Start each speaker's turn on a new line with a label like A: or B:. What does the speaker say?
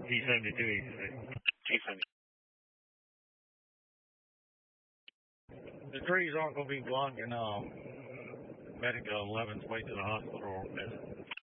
A: T72, T72. The trees aren't going to be blocking medical 11's way to the hospital.